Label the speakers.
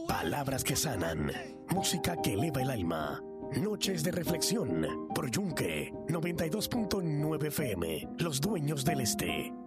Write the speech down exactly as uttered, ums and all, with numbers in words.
Speaker 1: Palabras que sanan, música que eleva el alma. Noches de reflexión por Yunque noventa y dos punto nueve F M, Los Dueños del Este.